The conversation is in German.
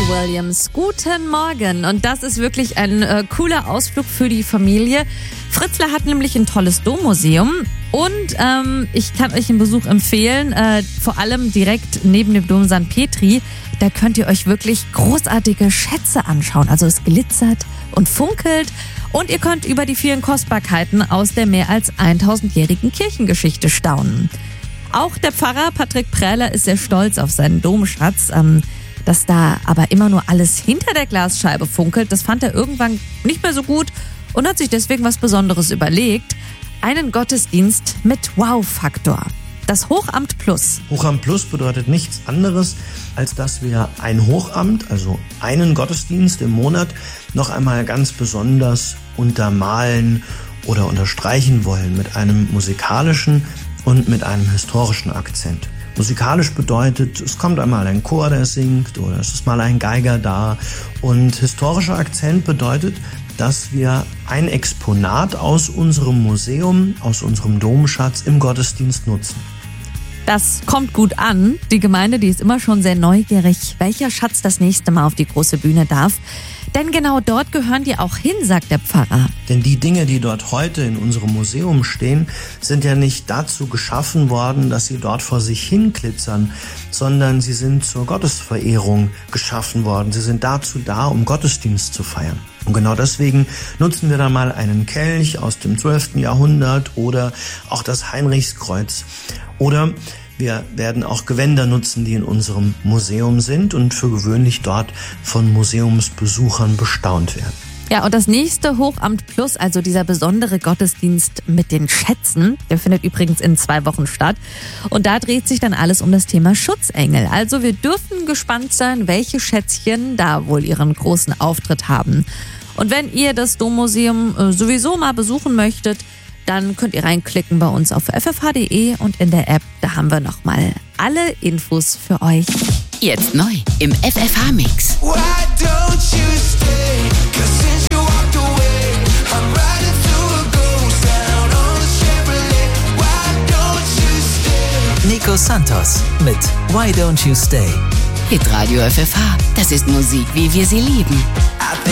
Williams. Guten Morgen. Und das ist wirklich ein cooler Ausflug für die Familie. Fritzlar hat nämlich ein tolles Dommuseum. Und ich kann euch einen Besuch empfehlen, vor allem direkt neben dem Dom St. Petri. Da könnt ihr euch wirklich großartige Schätze anschauen. Also es glitzert und funkelt. Und ihr könnt über die vielen Kostbarkeiten aus der mehr als 1000-jährigen Kirchengeschichte staunen. Auch der Pfarrer Patrick Prähler ist sehr stolz auf seinen Domschatz. Dass da aber immer nur alles hinter der Glasscheibe funkelt, das fand er irgendwann nicht mehr so gut und hat sich deswegen was Besonderes überlegt. Einen Gottesdienst mit Wow-Faktor. Das Hochamt Plus. Hochamt Plus bedeutet nichts anderes, als dass wir ein Hochamt, also einen Gottesdienst im Monat, noch einmal ganz besonders untermalen oder unterstreichen wollen mit einem musikalischen und mit einem historischen Akzent. Musikalisch bedeutet, es kommt einmal ein Chor, der singt, oder es ist mal ein Geiger da. Und historischer Akzent bedeutet, dass wir ein Exponat aus unserem Museum, aus unserem Domschatz im Gottesdienst nutzen. Das kommt gut an. Die Gemeinde, die ist immer schon sehr neugierig, welcher Schatz das nächste Mal auf die große Bühne darf. Denn genau dort gehören die auch hin, sagt der Pfarrer. Denn die Dinge, die dort heute in unserem Museum stehen, sind ja nicht dazu geschaffen worden, dass sie dort vor sich hin glitzern, sondern sie sind zur Gottesverehrung geschaffen worden. Sie sind dazu da, um Gottesdienst zu feiern. Und genau deswegen nutzen wir dann mal einen Kelch aus dem 12. Jahrhundert oder auch das Heinrichskreuz. Oder wir werden auch Gewänder nutzen, die in unserem Museum sind und für gewöhnlich dort von Museumsbesuchern bestaunt werden. Ja, und das nächste Hochamt Plus, also dieser besondere Gottesdienst mit den Schätzen, der findet übrigens in 2 Wochen statt. Und da dreht sich dann alles um das Thema Schutzengel. Also wir dürfen gespannt sein, welche Schätzchen da wohl ihren großen Auftritt haben. Und wenn ihr das Dommuseum sowieso mal besuchen möchtet, dann könnt ihr reinklicken bei uns auf ffh.de und in der App, da haben wir nochmal alle Infos für euch. Jetzt neu im FFH-Mix. Nico Santos mit Why Don't You Stay? Hitradio FFH, das ist Musik, wie wir sie lieben.